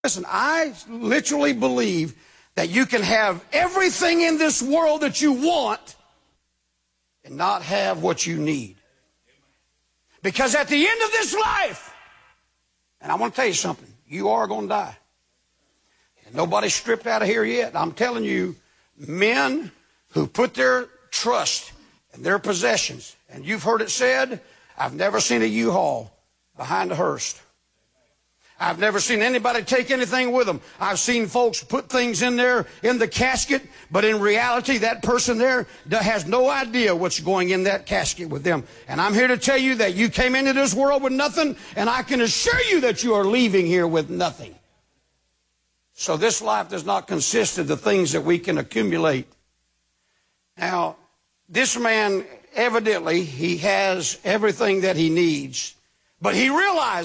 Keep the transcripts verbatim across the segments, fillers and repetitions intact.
Listen, I literally believe that you can have everything in this world that you want and not have what you need. Because at the end of this life, and I want to tell you something, you are going to die. And nobody's stripped out of here yet. I'm telling you, men who put their trust in their possessions, and you've heard it said, I've never seen a U-Haul behind a hearse. I've never seen anybody take anything with them. I've seen folks put things in there in the casket, but in reality, that person there has no idea what's going in that casket with them. And I'm here to tell you that you came into this world with nothing, and I can assure you that you are leaving here with nothing. So this life does not consist of the things that we can accumulate. Now, this man, evidently, he has everything that he needs, but he realized,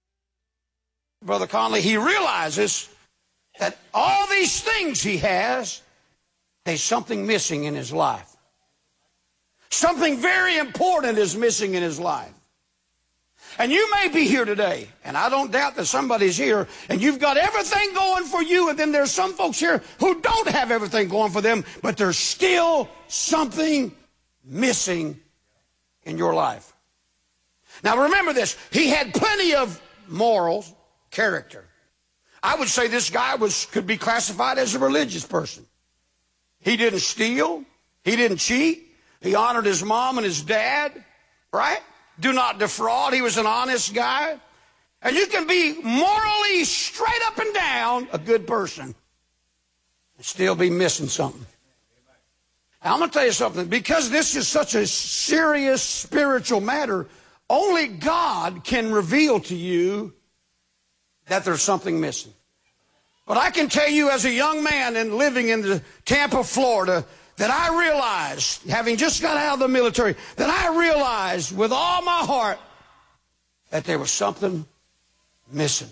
Brother Conley, he realizes that all these things he has, there's something missing in his life. Something very important is missing in his life. And you may be here today, and I don't doubt that somebody's here, and you've got everything going for you, and then there's some folks here who don't have everything going for them, but there's still something missing in your life. Now remember this, he had plenty of morals, character. I would say this guy was could be classified as a religious person. He didn't steal. He didn't cheat. He honored his mom and his dad, right? Do not defraud. He was an honest guy. And you can be morally straight up and down a good person and still be missing something. Now, I'm going to tell you something. Because this is such a serious spiritual matter, only God can reveal to you that there's something missing. But I can tell you as a young man and living in the Tampa, Florida, that I realized, having just got out of the military, that I realized with all my heart that there was something missing.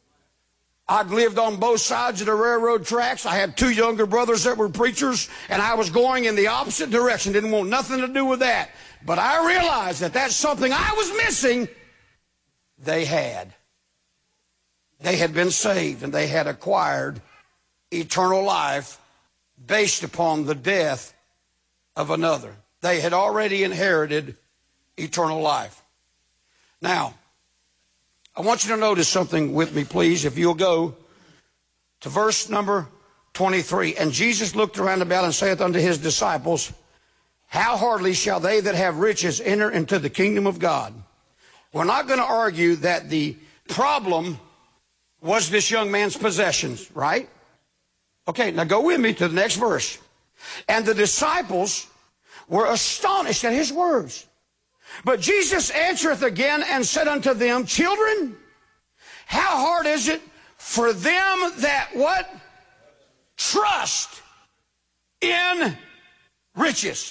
I'd lived on both sides of the railroad tracks. I had two younger brothers that were preachers, and I was going in the opposite direction. Didn't want nothing to do with that. But I realized that that's something I was missing, they had. They had been saved, and they had acquired eternal life based upon the death of another. They had already inherited eternal life. Now, I want you to notice something with me, please, if you'll go to verse number twenty-three. And Jesus looked around about and saith unto his disciples, how hardly shall they that have riches enter into the kingdom of God? We're not going to argue that the problem was this young man's possessions, right? Okay, now go with me to the next verse. And the disciples were astonished at his words. But Jesus answereth again and said unto them, children, how hard is it for them that what? Trust in riches.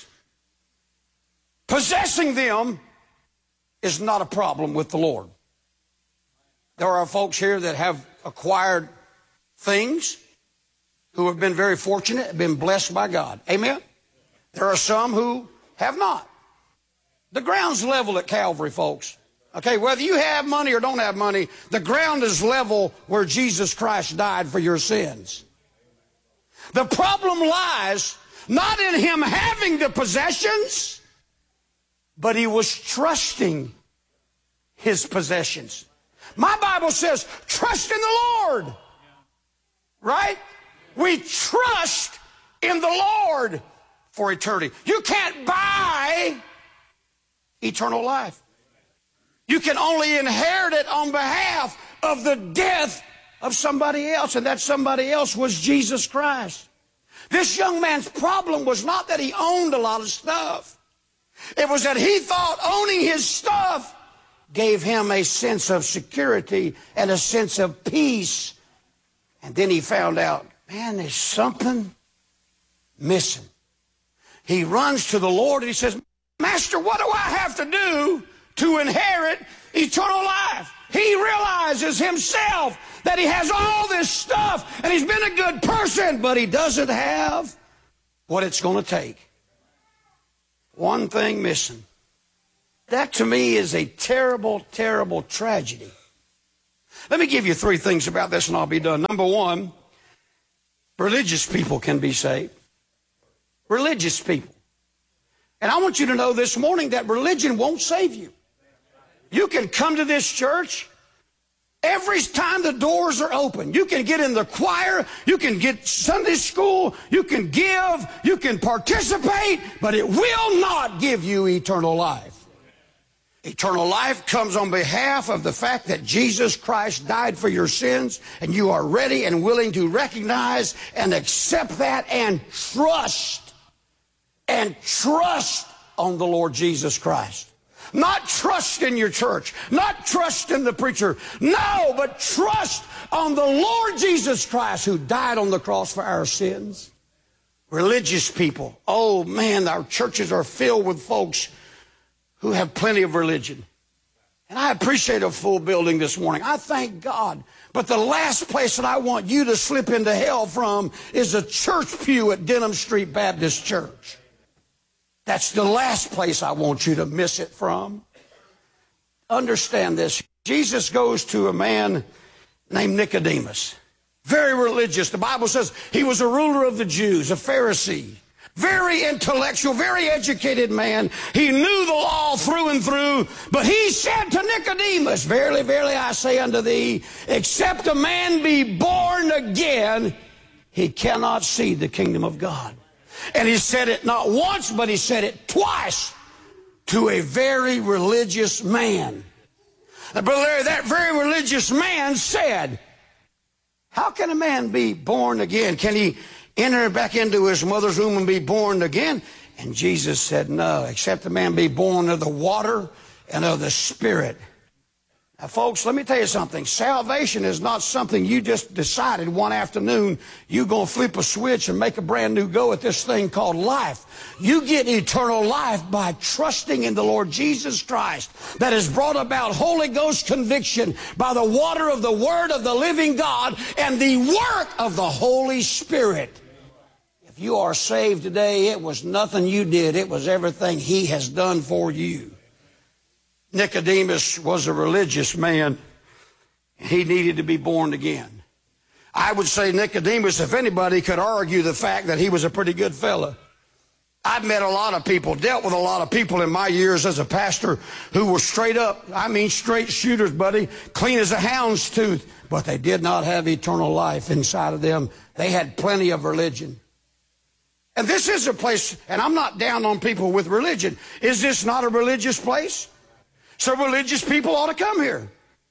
Possessing them is not a problem with the Lord. There are folks here that have acquired things who have been very fortunate, been blessed by God. Amen? There are some who have not. The ground's level at Calvary, folks. Okay, whether you have money or don't have money, the ground is level where Jesus Christ died for your sins. The problem lies not in him having the possessions, but he was trusting his possessions. My Bible says, trust in the Lord. Right? We trust in the Lord for eternity. You can't buy eternal life. You can only inherit it on behalf of the death of somebody else, and that somebody else was Jesus Christ. This young man's problem was not that he owned a lot of stuff. It was that he thought owning his stuff gave him a sense of security and a sense of peace. And then he found out, man, there's something missing. He runs to the Lord and he says, Master, what do I have to do to inherit eternal life? He realizes himself that he has all this stuff and he's been a good person, but he doesn't have what it's going to take. One thing missing. That to me is a terrible, terrible tragedy. Let me give you three things about this and I'll be done. Number one, religious people can be saved. Religious people. And I want you to know this morning that religion won't save you. You can come to this church every time the doors are open. You can get in the choir, you can get Sunday school, you can give, you can participate, but it will not give you eternal life. Eternal life comes on behalf of the fact that Jesus Christ died for your sins, and you are ready and willing to recognize and accept that and trust, and trust on the Lord Jesus Christ. Not trust in your church, not trust in the preacher, no, but trust on the Lord Jesus Christ who died on the cross for our sins. Religious people, oh man, our churches are filled with folks who have plenty of religion. And I appreciate a full building this morning. I thank God. But the last place that I want you to slip into hell from is a church pew at Denham Street Baptist Church. That's the last place I want you to miss it from. Understand this. Jesus goes to a man named Nicodemus. Very religious. The Bible says he was a ruler of the Jews, a Pharisee. Very intellectual, very educated man. He knew the law through and through. But he said to Nicodemus, verily, verily, I say unto thee, except a man be born again, he cannot see the kingdom of God. And he said it not once, but he said it twice to a very religious man. But that very religious man said, how can a man be born again? Can he enter back into his mother's womb and be born again? And Jesus said, no, except a man be born of the water and of the Spirit. Now, folks, let me tell you something. Salvation is not something you just decided one afternoon you're going to flip a switch and make a brand new go at this thing called life. You get eternal life by trusting in the Lord Jesus Christ that has brought about Holy Ghost conviction by the water of the Word of the living God and the work of the Holy Spirit. If you are saved today, it was nothing you did. It was everything He has done for you. Nicodemus was a religious man. He needed to be born again. I would say Nicodemus, if anybody could argue the fact that he was a pretty good fella. I've met a lot of people, dealt with a lot of people in my years as a pastor who were straight up, I mean straight shooters, buddy, clean as a hound's tooth, but they did not have eternal life inside of them. They had plenty of religion. And this is a place, and I'm not down on people with religion. Is this not a religious place? So religious people ought to come here.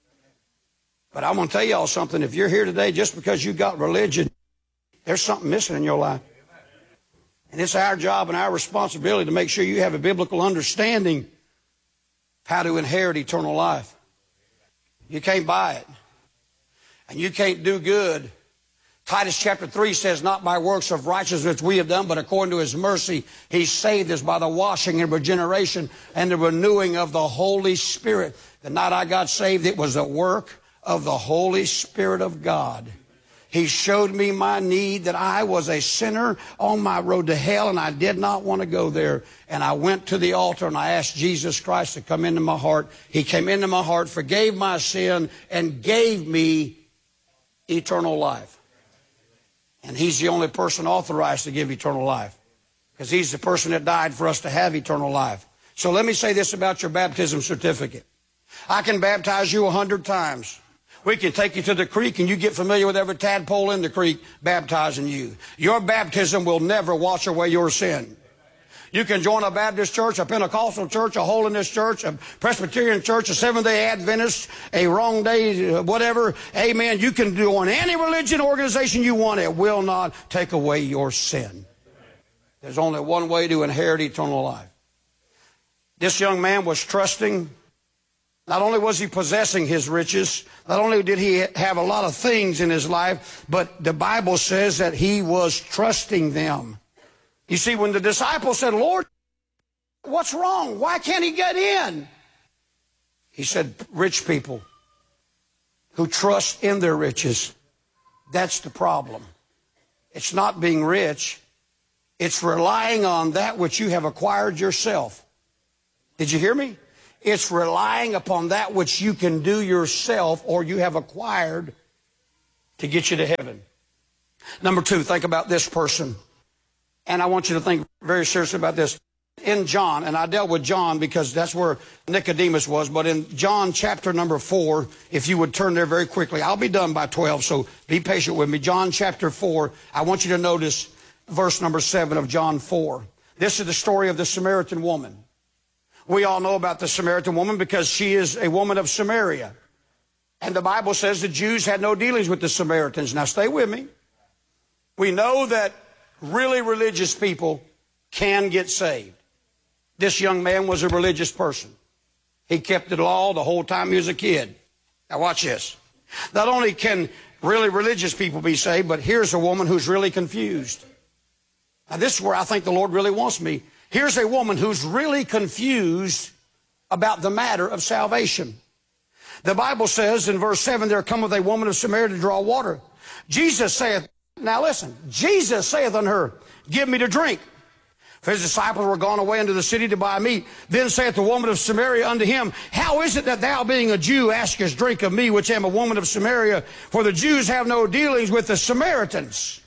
But I'm going to tell y'all something. If you're here today just because you got religion, there's something missing in your life. And it's our job and our responsibility to make sure you have a biblical understanding of how to inherit eternal life. You can't buy it. And you can't do good. Titus chapter three says, not by works of righteousness which we have done, but according to His mercy, He saved us by the washing and regeneration and the renewing of the Holy Spirit. The night I got saved, it was a work of the Holy Spirit of God. He showed me my need, that I was a sinner on my road to hell, and I did not want to go there. And I went to the altar and I asked Jesus Christ to come into my heart. He came into my heart, forgave my sin, and gave me eternal life. And He's the only person authorized to give eternal life, because He's the person that died for us to have eternal life. So let me say this about your baptism certificate. I can baptize you a hundred times. We can take you to the creek and you get familiar with every tadpole in the creek baptizing you. Your baptism will never wash away your sin. You can join a Baptist church, a Pentecostal church, a Holiness church, a Presbyterian church, a Seventh-day Adventist, a Wrong Day, whatever. Amen. You can join any religion organization you want. It will not take away your sin. There's only one way to inherit eternal life. This young man was trusting. Not only was he possessing his riches, not only did he have a lot of things in his life, but the Bible says that he was trusting them. You see, when the disciples said, Lord, what's wrong? Why can't he get in? He said, rich people who trust in their riches, that's the problem. It's not being rich. It's relying on that which you have acquired yourself. Did you hear me? It's relying upon that which you can do yourself or you have acquired to get you to heaven. Number two, think about this person. And I want you to think very seriously about this. In John, and I dealt with John because that's where Nicodemus was, but in John chapter number four, if you would turn there very quickly, I'll be done by twelve, so be patient with me. John chapter four, I want you to notice verse number seven of John four. This is the story of the Samaritan woman. We all know about the Samaritan woman because she is a woman of Samaria. And the Bible says the Jews had no dealings with the Samaritans. Now stay with me. We know that really religious people can get saved. This young man was a religious person. He kept the law the whole time he was a kid. Now watch this. Not only can really religious people be saved, but here's a woman who's really confused. Now this is where I think the Lord really wants me. Here's a woman who's really confused about the matter of salvation. The Bible says in verse seven, there cometh a woman of Samaria to draw water. Jesus saith, now listen, Jesus saith unto her, give me to drink. For his disciples were gone away into the city to buy meat. Then saith the woman of Samaria unto him, how is it that thou, being a Jew, askest drink of me, which am a woman of Samaria? For the Jews have no dealings with the Samaritans.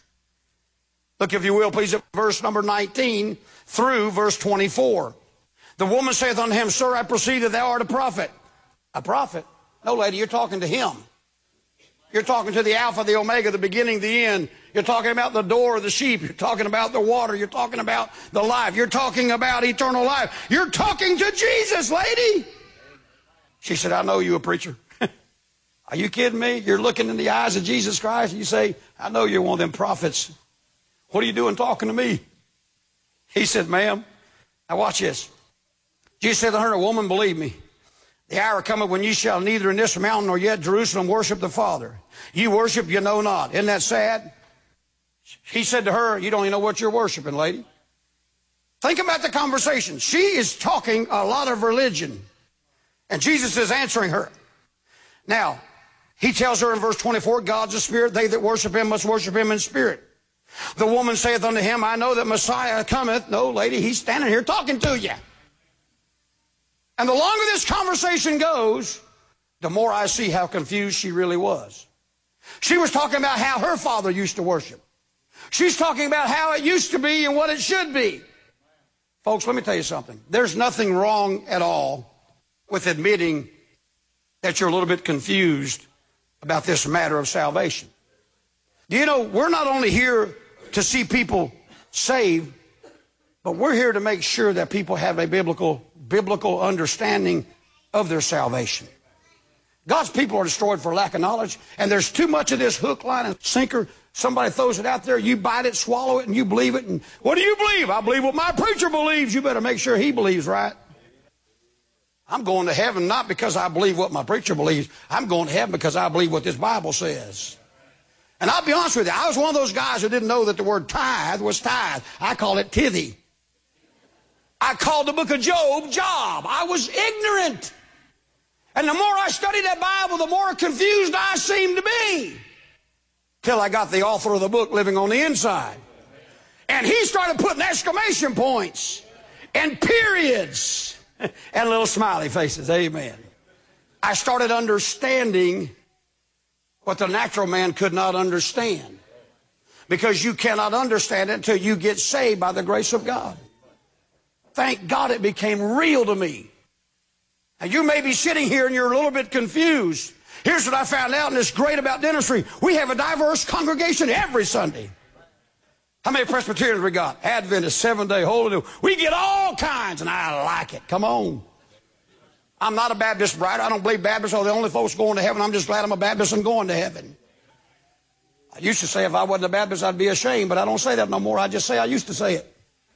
Look, if you will, please, at verse number nineteen through verse twenty-four. The woman saith unto him, sir, I perceive that thou art a prophet. A prophet? No, lady, you're talking to him. You're talking to the Alpha, the Omega, the beginning, the end. You're talking about the door of the sheep. You're talking about the water. You're talking about the life. You're talking about eternal life. You're talking to Jesus, lady. She said, I know you a preacher. Are you kidding me? You're looking in the eyes of Jesus Christ and you say, I know you're one of them prophets. What are you doing talking to me? He said, ma'am, now watch this. Jesus said to her, woman, believe me. The hour cometh when ye shall neither in this mountain nor yet Jerusalem worship the Father. You worship, you know not. Isn't that sad? He said to her, you don't even know what you're worshiping, lady. Think about the conversation. She is talking a lot of religion. And Jesus is answering her. Now, he tells her in verse twenty-four, God's a spirit. They that worship him must worship him in spirit. The woman saith unto him, I know that Messiah cometh. No, lady, he's standing here talking to you. And the longer this conversation goes, the more I see how confused she really was. She was talking about how her father used to worship. She's talking about how it used to be and what it should be. Folks, let me tell you something. There's nothing wrong at all with admitting that you're a little bit confused about this matter of salvation. Do you know, we're not only here to see people saved, but we're here to make sure that people have a biblical biblical understanding of their salvation. God's people are destroyed for lack of knowledge, and there's too much of this hook, line, and sinker. Somebody throws it out there, you bite it, swallow it, and you believe it. And what do you believe? I believe what my preacher believes. You better make sure he believes right. I'm going to heaven not because I believe what my preacher believes. I'm going to heaven because I believe what this Bible says. And I'll be honest with you, I was one of those guys who didn't know that the word tithe was tithe. I call it tithy. I called the book of Job Job. I was ignorant. And the more I studied that Bible, the more confused I seemed to be. Till I got the author of the book living on the inside. And he started putting exclamation points and periods and little smiley faces. Amen. I started understanding what the natural man could not understand. Because you cannot understand it until you get saved by the grace of God. Thank God it became real to me. And you may be sitting here and you're a little bit confused. Here's what I found out, and it's great about dentistry. We have a diverse congregation every Sunday. How many Presbyterians we got? Adventist, Seventh-day, Holy Day. We get all kinds, and I like it. Come on. I'm not a Baptist bride. I don't believe Baptists are the only folks going to heaven. I'm just glad I'm a Baptist and going to heaven. I used to say if I wasn't a Baptist, I'd be ashamed, but I don't say that no more. I just say I used to say it.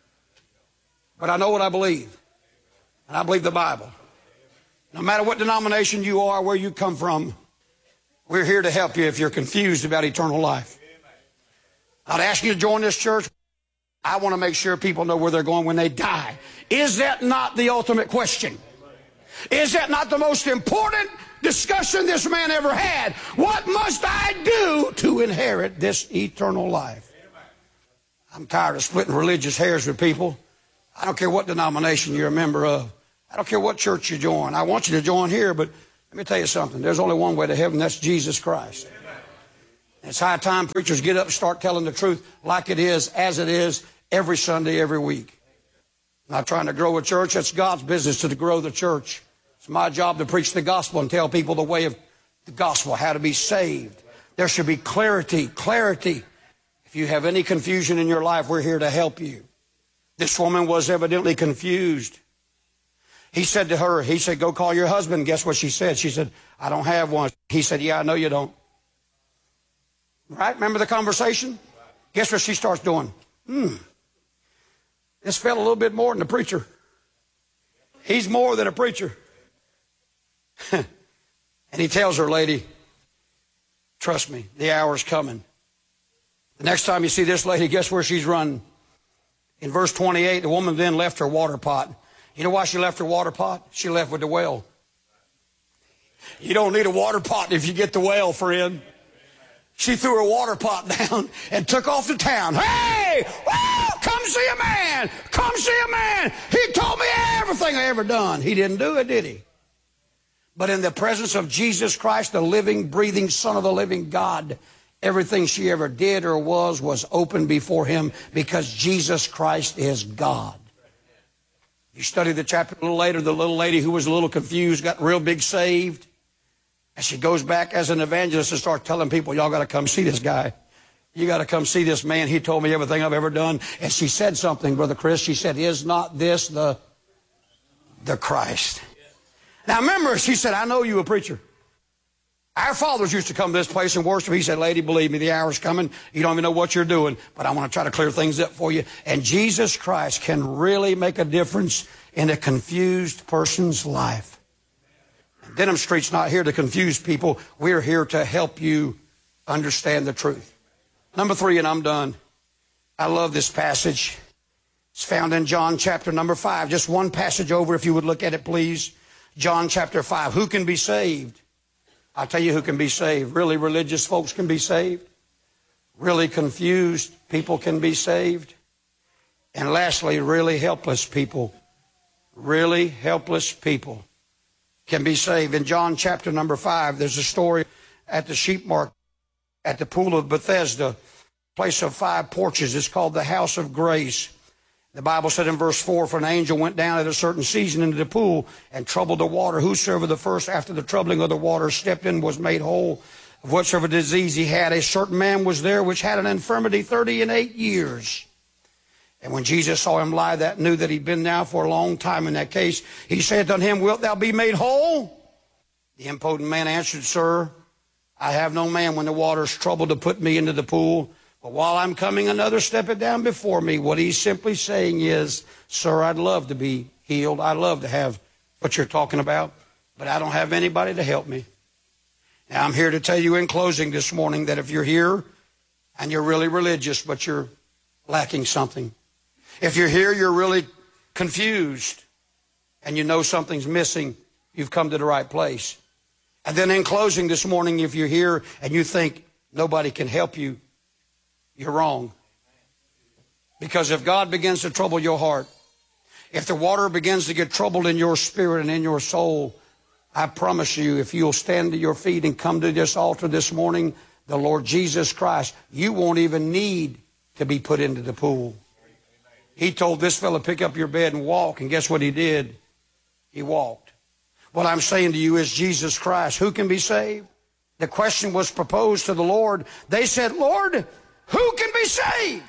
But I know what I believe. And I believe the Bible. No matter what denomination you are, where you come from, we're here to help you if you're confused about eternal life. I'd ask you to join this church. I want to make sure people know where they're going when they die. Is that not the ultimate question? Is that not the most important discussion this man ever had? What must I do to inherit this eternal life? I'm tired of splitting religious hairs with people. I don't care what denomination you're a member of. I don't care what church you join. I want you to join here, but let me tell you something. There's only one way to heaven. That's Jesus Christ. It's high time preachers get up and start telling the truth like it is, as it is, every Sunday, every week. I'm not trying to grow a church. It's God's business to grow the church. It's my job to preach the gospel and tell people the way of the gospel, how to be saved. There should be clarity, clarity. If you have any confusion in your life, we're here to help you. This woman was evidently confused. He said to her, he said, go call your husband. Guess what she said? She said, I don't have one. He said, yeah, I know you don't. Right? Remember the conversation? Guess what she starts doing? Hmm. This fell a little bit more than the preacher. He's more than a preacher. And he tells her, lady, trust me, the hour's coming. The next time you see this lady, guess where she's running? In verse twenty-eight, the woman then left her water pot. You know why she left her water pot? She left with the well. You don't need a water pot if you get the well, friend. She threw her water pot down and took off to town. Hey, woo, come see a man. Come see a man. He told me everything I ever done. He didn't do it, did he? But in the presence of Jesus Christ, the living, breathing Son of the living God, everything she ever did or was was open before him because Jesus Christ is God. You study the chapter a little later, the little lady who was a little confused got real big saved. And she goes back as an evangelist and starts telling people, y'all got to come see this guy. You got to come see this man. He told me everything I've ever done. And she said something, Brother Chris. She said, is not this the, the Christ? Now remember, she said, I know you a preacher. Our fathers used to come to this place and worship. He said, lady, believe me, the hour's coming. You don't even know what you're doing, but I want to try to clear things up for you. And Jesus Christ can really make a difference in a confused person's life. Denham Street's not here to confuse people. We're here to help you understand the truth. Number three, and I'm done. I love this passage. It's found in John chapter number five. Just one passage over, if you would look at it, please. John chapter five. Who can be saved? I'll tell you who can be saved. Really religious folks can be saved. Really confused people can be saved. And lastly, really helpless people. Really helpless people can be saved. In John chapter number five, there's a story at the sheep market, at the pool of Bethesda, place of five porches. It's called the house of grace. The Bible said in verse four, for an angel went down at a certain season into the pool and troubled the water. Whosoever the first after the troubling of the water stepped in was made whole of whatsoever disease he had. A certain man was there which had an infirmity thirty and eight years. And when Jesus saw him lie, that knew that he'd been now for a long time in that case. He said unto him, wilt thou be made whole? The impotent man answered, sir, I have no man when the water's troubled to put me into the pool. But while I'm coming, another steppeth down before me. What he's simply saying is, sir, I'd love to be healed. I'd love to have what you're talking about, but I don't have anybody to help me. Now, I'm here to tell you in closing this morning that if you're here and you're really religious, but you're lacking something, if you're here, you're really confused, and you know something's missing, you've come to the right place. And then in closing this morning, if you're here and you think nobody can help you, you're wrong. Because if God begins to trouble your heart, if the water begins to get troubled in your spirit and in your soul, I promise you, if you'll stand to your feet and come to this altar this morning, the Lord Jesus Christ, you won't even need to be put into the pool. He told this fellow, pick up your bed and walk, and guess what he did? He walked. What I'm saying to you is Jesus Christ. Who can be saved? The question was proposed to the Lord. They said, Lord, who can be saved?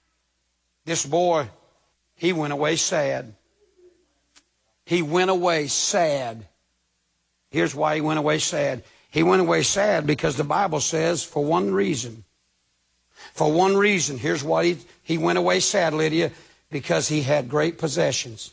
This boy, he went away sad. He went away sad. Here's why he went away sad. He went away sad because the Bible says for one reason. For one reason. Here's why he, he went away sad, Lydia. Because he had great possessions.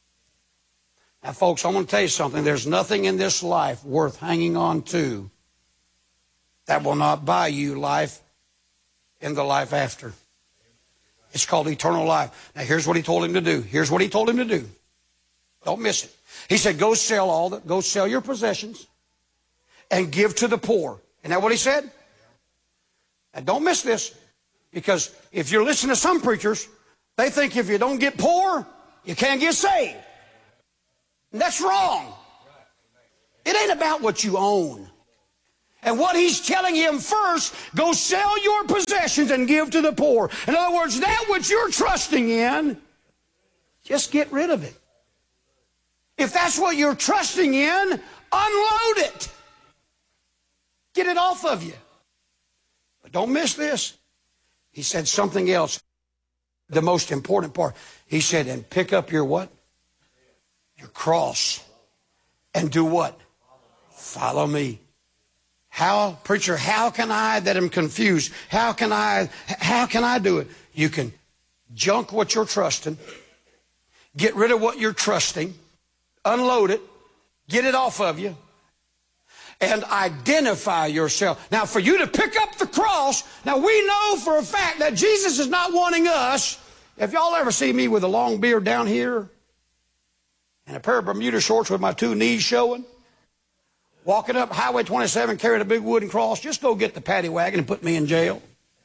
Now, folks, I want to tell you something. There's nothing in this life worth hanging on to that will not buy you life in the life after. It's called eternal life. Now, here's what he told him to do. Here's what he told him to do. Don't miss it. He said, go sell all that, go sell your possessions and give to the poor. Isn't that what he said? Now, don't miss this, because if you're listening to some preachers, they think if you don't get poor, you can't get saved. And that's wrong. It ain't about what you own. And what he's telling him first, go sell your possessions and give to the poor. In other words, that which you're trusting in, just get rid of it. If that's what you're trusting in, unload it. Get it off of you. But don't miss this. He said something else, the most important part. He said, and pick up your what? Your cross. And do what? Follow me. How, preacher, how can I that am confused? How can I, how can I do it? You can junk what you're trusting. Get rid of what you're trusting. Unload it. Get it off of you. And identify yourself. Now, for you to pick up the cross, now we know for a fact that Jesus is not wanting us. If y'all ever see me with a long beard down here and a pair of Bermuda shorts with my two knees showing, walking up Highway twenty-seven carrying a big wooden cross, just go get the paddy wagon and put me in jail.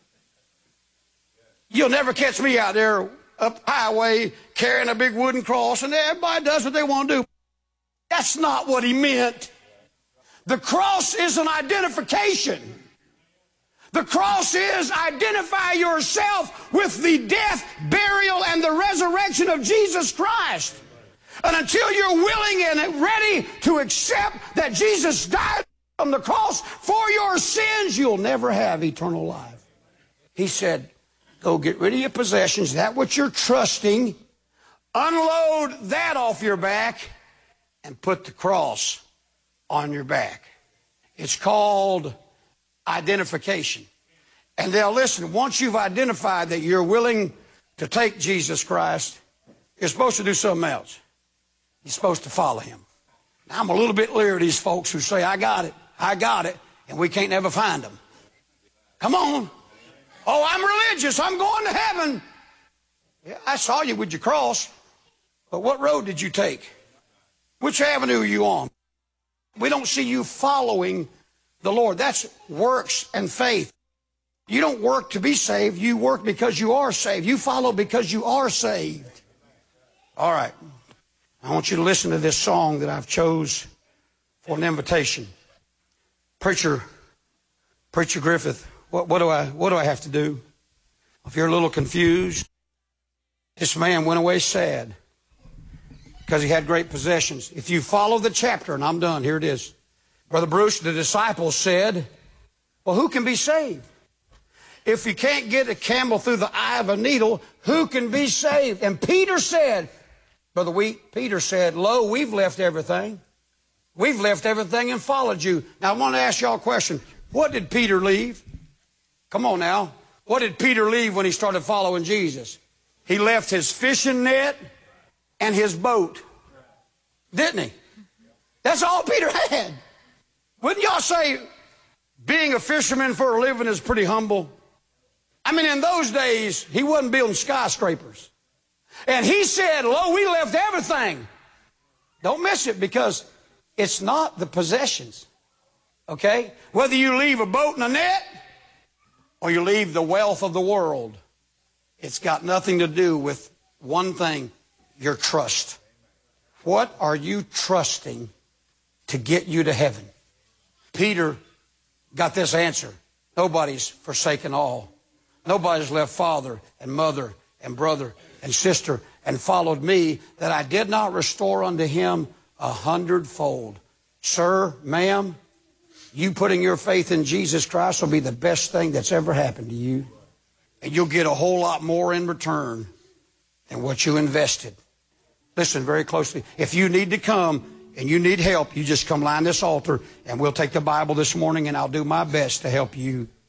You'll never catch me out there up the highway carrying a big wooden cross, and everybody does what they want to do. That's not what he meant. The cross is an identification. The cross is identify yourself with the death, burial, and the resurrection of Jesus Christ. And until you're willing and ready to accept that Jesus died on the cross for your sins, you'll never have eternal life. He said, go get rid of your possessions, that which you're trusting, unload that off your back, and put the cross on your back. It's called identification. And now listen, once you've identified that you're willing to take Jesus Christ, you're supposed to do something else. You're supposed to follow him. Now, I'm a little bit leery of these folks who say, I got it, I got it, and we can't never find them. Come on. Oh, I'm religious, I'm going to heaven. Yeah, I saw you with your cross, but what road did you take? Which avenue are you on? We don't see you following the Lord. That's works and faith. You don't work to be saved. You work because you are saved. You follow because you are saved. All right. I want you to listen to this song that I've chose for an invitation. Preacher, Preacher Griffith, what, what do I, what do I have to do? If you're a little confused, this man went away sad because he had great possessions. If you follow the chapter, and I'm done, here it is. Brother Bruce, the disciples said, well, who can be saved? If you can't get a camel through the eye of a needle, who can be saved? And Peter said, Brother Wheat, Peter said, lo, we've left everything. We've left everything and followed you. Now, I want to ask y'all a question. What did Peter leave? Come on now. What did Peter leave when he started following Jesus? He left his fishing net and his boat. Didn't he? That's all Peter had. Wouldn't y'all say being a fisherman for a living is pretty humble? I mean, in those days, he wasn't building skyscrapers. And he said, lo, we left everything. Don't miss it, because it's not the possessions. Okay? Whether you leave a boat and a net or you leave the wealth of the world, it's got nothing to do with one thing, your trust. What are you trusting to get you to heaven? Peter got this answer. Nobody's forsaken all. Nobody's left father and mother and brother and sister and followed me, that I did not restore unto him a hundredfold. Sir, ma'am, you putting your faith in Jesus Christ will be the best thing that's ever happened to you. And you'll get a whole lot more in return than what you invested. Listen very closely. If you need to come and you need help, you just come line this altar and we'll take the Bible this morning and I'll do my best to help you.